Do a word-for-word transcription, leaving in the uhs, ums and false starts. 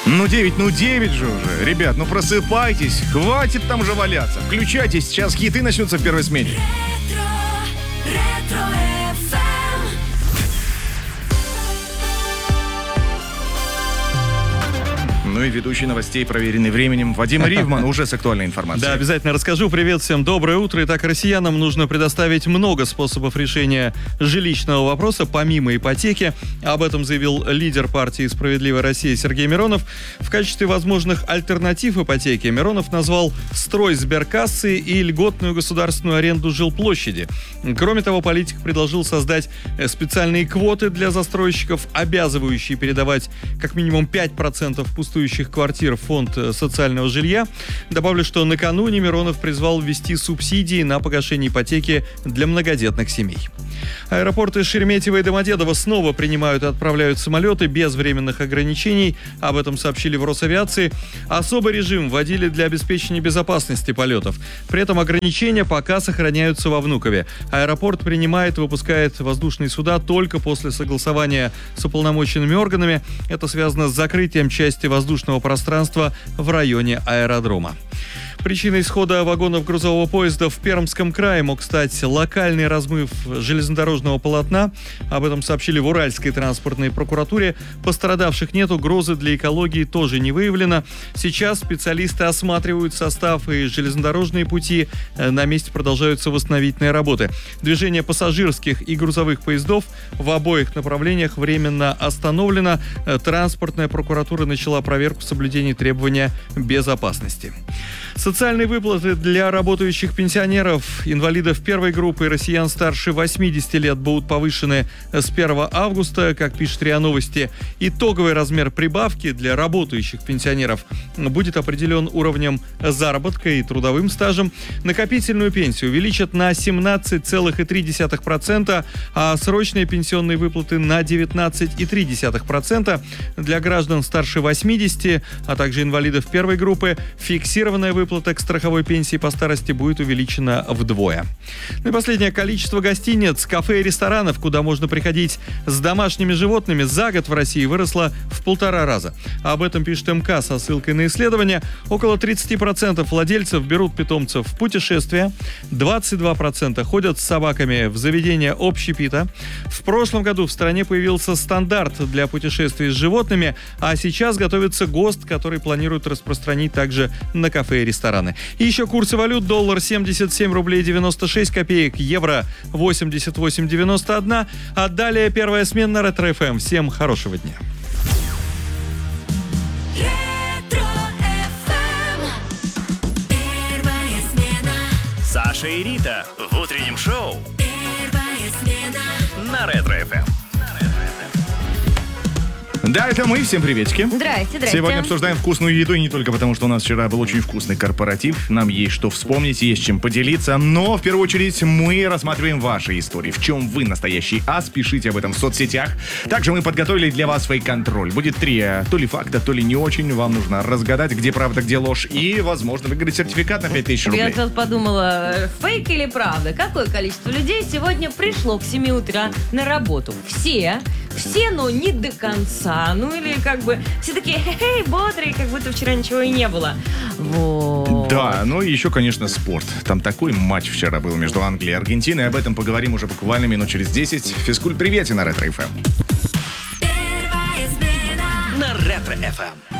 Ну девять, ну девять же уже. Ребят, ну просыпайтесь, хватит там же валяться. Включайтесь, сейчас хиты начнутся в первой смене. Ретро эф эм. Ну и ведущий новостей, проверенный временем, Вадим Ривман, уже с актуальной информацией. Да, обязательно расскажу. Привет всем, доброе утро. Итак, россиянам нужно предоставить много способов решения жилищного вопроса, помимо ипотеки. Об этом заявил лидер партии «Справедливая Россия» Сергей Миронов. В качестве возможных альтернатив ипотеке Миронов назвал строй сберкассы и льготную государственную аренду жилплощади. Кроме того, политик предложил создать специальные квоты для застройщиков, обязывающие передавать как минимум пять процентов пустующих квартир в фонд социального жилья. Добавлю, что накануне Миронов призвал ввести субсидии на погашение ипотеки для многодетных семей. Аэропорты Шереметьево и Домодедово снова принимают и отправляют самолеты без временных ограничений. Об этом сообщили в Росавиации. Особый режим вводили для обеспечения безопасности полетов. При этом ограничения пока сохраняются во Внукове. Аэропорт принимает и выпускает воздушные суда только после согласования с уполномоченными органами. Это связано с закрытием части воздушного пространства в районе аэродрома. Причиной исхода вагонов грузового поезда в Пермском крае мог стать локальный размыв железнодорожного полотна. Об этом сообщили в Уральской транспортной прокуратуре. Пострадавших нет, угрозы для экологии тоже не выявлено. Сейчас специалисты осматривают состав и железнодорожные пути. На месте продолжаются восстановительные работы. Движение пассажирских и грузовых поездов в обоих направлениях временно остановлено. Транспортная прокуратура начала проверку соблюдения требования безопасности. Социальные выплаты для работающих пенсионеров, инвалидов первой группы и россиян старше восьмидесяти лет будут повышены с первого августа, как пишет РИА Новости. Итоговый размер прибавки для работающих пенсионеров будет определен уровнем заработка и трудовым стажем. Накопительную пенсию увеличат на семнадцать целых три десятых процента, а срочные пенсионные выплаты на девятнадцать целых три десятых процента. Для граждан старше восьмидесяти, а также инвалидов первой группы, фиксированная выплата Выплата к страховой пенсии по старости будет увеличена вдвое. Ну и последнее. Количество гостиниц, кафе и ресторанов, куда можно приходить с домашними животными, за год в России выросло в полтора раза. Об этом пишет МК со ссылкой на исследование. Около тридцать процентов владельцев берут питомцев в путешествия, двадцать два процента ходят с собаками в заведения общепита. В прошлом году в стране появился стандарт для путешествий с животными, а сейчас готовится ГОСТ, который планируют распространить также на кафе и рестораны. И еще курсы валют: доллар семьдесят семь рублей девяносто шесть копеек, евро восемьдесят восемь девяносто один. А далее первая смена на Ретро эф эм. Всем хорошего дня. Ретро эф эм. Первая смена. Саша и Рита в утреннем шоу Первая смена. на Ретро эф эм. Да, это мы, всем приветики. Здрасте, здрасте. Сегодня обсуждаем вкусную еду, и не только потому, что у нас вчера был очень вкусный корпоратив. Нам есть что вспомнить, есть чем поделиться. Но, в первую очередь, мы рассматриваем ваши истории. В чем вы настоящий ас, пишите об этом в соцсетях. Также мы подготовили для вас фейк-контроль. Будет три то ли факта, то ли не очень. Вам нужно разгадать, где правда, где ложь. И, возможно, выиграть сертификат на пять тысяч рублей. Я тут подумала, фейк или правда? Какое количество людей сегодня пришло к семи утра на работу? Все. Все, но не до конца. Ну или как бы все такие хе-хей, бодрые, как будто вчера ничего и не было. Вот. Да, ну и еще, конечно, спорт. Там такой матч вчера был между Англией и Аргентиной. Об этом поговорим уже буквально минут через десять. Физкульт, привет, и на Ретро эф эм. Первая смена. на Ретро эф эм.